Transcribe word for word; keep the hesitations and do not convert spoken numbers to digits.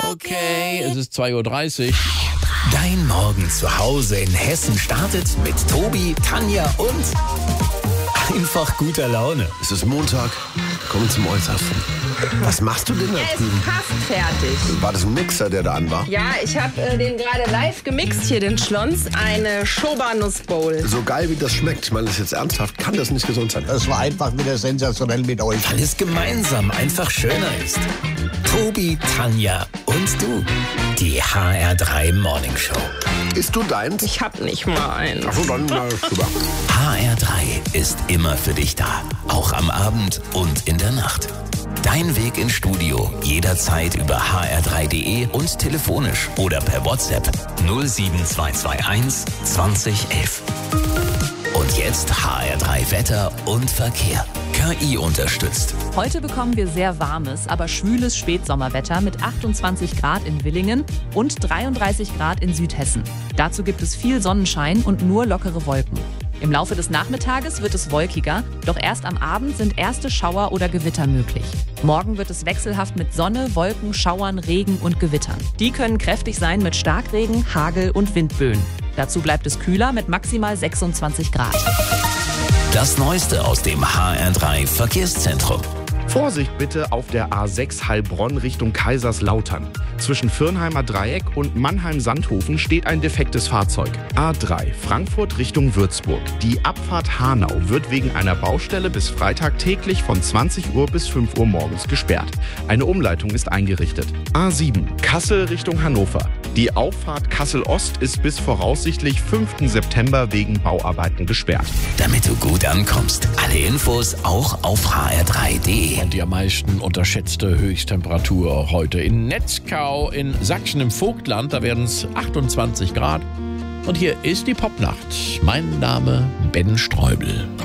Okay, es ist zwei Uhr dreißig. Dein Morgen zu Hause in Hessen startet mit Tobi, Tanja und einfach guter Laune. Es ist Montag, kommen zum Äußersten. Was machst du denn da Er ist drüben? fast fertig. War das ein Mixer, der da an war? Ja, ich habe äh, den gerade live gemixt hier, den Schlons. Eine Schoba-Nuss-Bowl. So geil, wie das schmeckt. Ich meine, das ist jetzt ernsthaft. Kann das nicht gesund sein? Das war einfach wieder sensationell mit euch. Weil es gemeinsam einfach schöner ist. Tobi, Tanja und du. Die H R drei Morning Show. Isst du deins? Ich hab nicht mal einen. Achso, dann na, super. H R drei ist immer für dich da. Auch am Abend und in der Nacht. Dein Weg ins Studio jederzeit über h r drei punkt d e und telefonisch oder per WhatsApp null sieben zwei zwei eins zwanzig elf. Und jetzt H R drei Wetter und Verkehr. K I unterstützt. Heute bekommen wir sehr warmes, aber schwüles Spätsommerwetter mit achtundzwanzig Grad in Willingen und dreiunddreißig Grad in Südhessen. Dazu gibt es viel Sonnenschein und nur lockere Wolken. Im Laufe des Nachmittages wird es wolkiger, doch erst am Abend sind erste Schauer oder Gewitter möglich. Morgen wird es wechselhaft mit Sonne, Wolken, Schauern, Regen und Gewittern. Die können kräftig sein mit Starkregen, Hagel und Windböen. Dazu bleibt es kühler mit maximal sechsundzwanzig Grad. Das Neueste aus dem H R drei Verkehrszentrum. Vorsicht bitte auf der A sechs Heilbronn Richtung Kaiserslautern. Zwischen Firnheimer Dreieck und Mannheim-Sandhofen steht ein defektes Fahrzeug. A drei Frankfurt Richtung Würzburg. Die Abfahrt Hanau wird wegen einer Baustelle bis Freitag täglich von zwanzig Uhr bis fünf Uhr morgens gesperrt. Eine Umleitung ist eingerichtet. A sieben Kassel Richtung Hannover. Die Auffahrt Kassel-Ost ist bis voraussichtlich fünften September wegen Bauarbeiten gesperrt. Damit du gut ankommst. Alle Infos auch auf h r drei punkt d e. Und die am meisten unterschätzte Höchsttemperatur heute in Netzkau in Sachsen im Vogtland. Da werden es achtundzwanzig Grad. Und hier ist die Popnacht. Mein Name Ben Streubel.